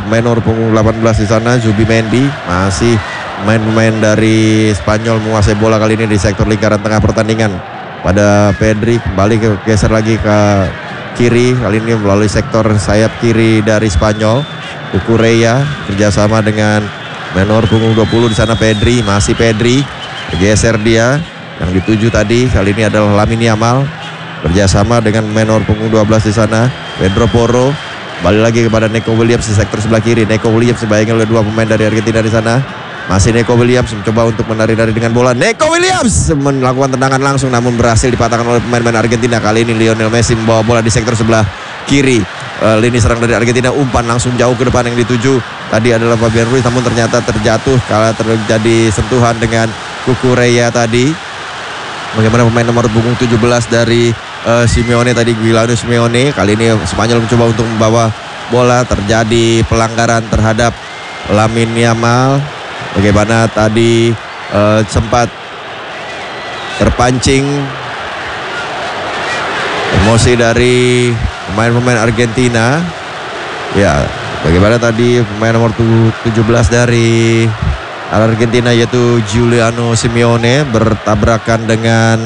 pemain nomor punggung 18 di sana, Zubimendi. Masih pemain-pemain dari Spanyol menguasai bola kali ini di sektor lingkaran tengah pertandingan. Pada Pedri, kembali geser lagi ke kiri, kali ini melalui sektor sayap kiri dari Spanyol. Cucurella kerjasama dengan menor punggung 20 di sana, Pedri. Masih Pedri, geser dia. Yang dituju tadi kali ini adalah Lamine Yamal kerjasama dengan menor punggung 12 di sana, Pedro Porro. Balik lagi kepada Neco Williams di sektor sebelah kiri. Neco Williams dibayangi oleh dua pemain dari Argentina di sana. Masih Neco Williams mencoba untuk menari-nari dengan bola. Neco Williams melakukan tendangan langsung namun berhasil dipatahkan oleh pemain-pemain Argentina. Kali ini Lionel Messi membawa bola di sektor sebelah kiri. Lini serang dari Argentina, umpan langsung jauh ke depan. Yang dituju tadi adalah Fabian Ruiz namun ternyata terjatuh kala terjadi sentuhan dengan Cucurella tadi. Bagaimana pemain nomor punggung 17 dari Simeone tadi, Giuliano Simeone. Kali ini Spanyol mencoba untuk membawa bola, terjadi pelanggaran terhadap Lamine Yamal. Bagaimana tadi sempat terpancing emosi dari pemain-pemain Argentina. Ya, bagaimana tadi pemain nomor 17 dari Argentina yaitu Giuliano Simeone bertabrakan dengan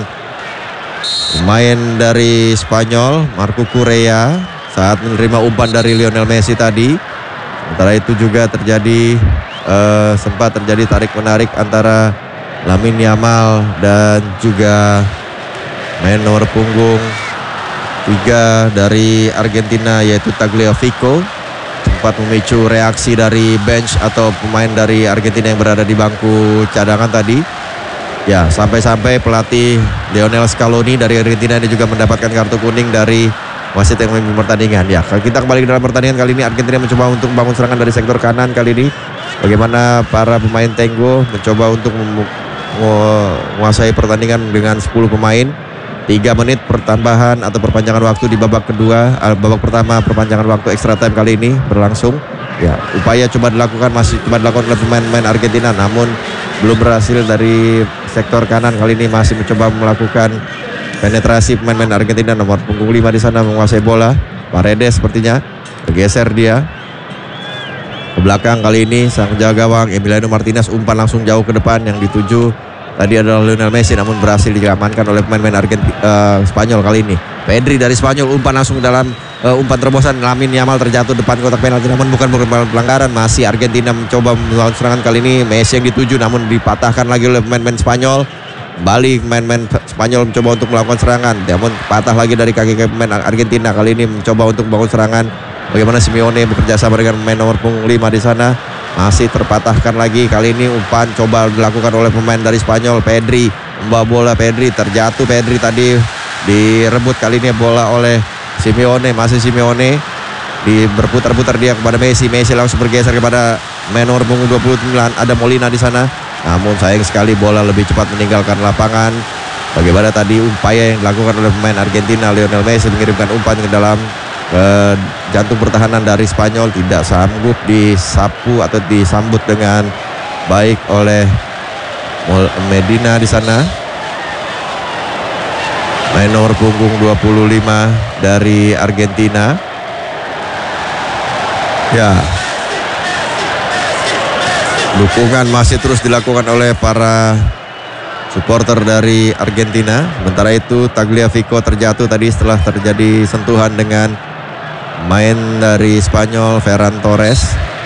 pemain dari Spanyol, Marco Correa, saat menerima umpan dari Lionel Messi tadi. Sementara itu juga terjadi sempat terjadi tarik-menarik antara Lamine Yamal dan juga main nomor punggung 3 dari Argentina yaitu Tagliafico. Sempat memicu reaksi dari bench atau pemain dari Argentina yang berada di bangku cadangan tadi. Ya, sampai-sampai pelatih Lionel Scaloni dari Argentina ini juga mendapatkan kartu kuning dari wasit yang memimpin pertandingan. Ya, kita kembali dalam pertandingan kali ini. Argentina mencoba untuk membangun serangan dari sektor kanan kali ini. Bagaimana para pemain Tengo mencoba untuk menguasai pertandingan dengan 10 pemain. 3 menit pertambahan atau perpanjangan waktu di babak kedua. Babak pertama perpanjangan waktu extra time kali ini berlangsung. Ya, upaya masih coba dilakukan oleh pemain-pemain Argentina namun belum berhasil. Dari sektor kanan kali ini masih mencoba melakukan penetrasi pemain-pemain Argentina. Nomor punggung 5 di sana menguasai bola. Paredes sepertinya bergeser dia ke belakang. Kali ini sang penjaga gawang Emiliano Martinez umpan langsung jauh ke depan. Yang dituju tadi adalah Lionel Messi namun berhasil diamankan oleh pemain-pemain Spanyol kali ini. Pedri dari Spanyol umpan langsung dalam umpan terobosan. Lamine Yamal terjatuh depan kotak penalti namun bukan pelanggaran. Masih Argentina mencoba melakukan serangan kali ini. Messi yang dituju namun dipatahkan lagi oleh pemain-pemain Spanyol. Kembali pemain-pemain Spanyol mencoba untuk melakukan serangan namun patah lagi dari kaki pemain Argentina. Kali ini mencoba untuk membangun serangan. Bagaimana Simeone bekerja sama dengan pemain nomor punggung 5 di sana. Masih terpatahkan lagi. Kali ini umpan coba dilakukan oleh pemain dari Spanyol. Pedri membawa bola. Pedri terjatuh. Pedri tadi direbut kali ini bola oleh Simeone. Masih Simeone berputar-putar dia kepada Messi. Messi langsung bergeser kepada main nomor punggung 29. Ada Molina di sana. Namun sayang sekali bola lebih cepat meninggalkan lapangan. Bagaimana tadi upaya yang dilakukan oleh pemain Argentina. Lionel Messi mengirimkan umpan ke dalam jantung pertahanan dari Spanyol, tidak sanggup disapu atau disambut dengan baik oleh Medina di sana. Main nomor punggung 25 dari Argentina. Ya, dukungan masih terus dilakukan oleh para supporter dari Argentina. Sementara itu Tagliafico terjatuh tadi setelah terjadi sentuhan dengan main dari Spanyol, Ferran Torres.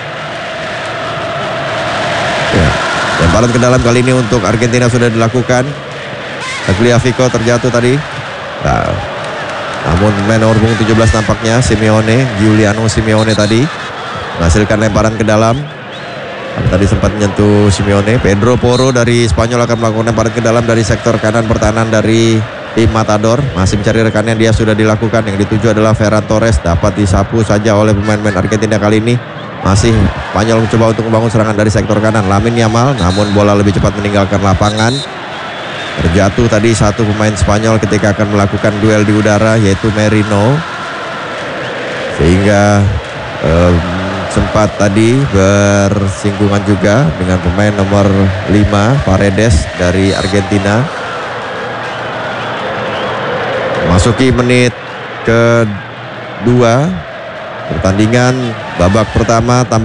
Ya, lemparan ke dalam kali ini untuk Argentina sudah dilakukan. Tagliafico terjatuh tadi. Nah, namun main nomor punggung 17 nampaknya Simeone, Giuliano Simeone tadi menghasilkan lemparan ke dalam. Tadi sempat menyentuh Simeone. Pedro Porro dari Spanyol akan melakukan lemparan ke dalam dari sektor kanan pertahanan dari tim Matador. Masih mencari rekannya, dia sudah dilakukan. Yang dituju adalah Ferran Torres. Dapat disapu saja oleh pemain-pemain Argentina kali ini. Masih Spanyol mencoba untuk membangun serangan dari sektor kanan. Lamine Yamal, namun bola lebih cepat meninggalkan lapangan. Terjatuh tadi satu pemain Spanyol ketika akan melakukan duel di udara yaitu Merino. Sehingga sempat tadi bersinggungan juga dengan pemain nomor 5 Paredes dari Argentina. Masuki menit kedua pertandingan babak pertama.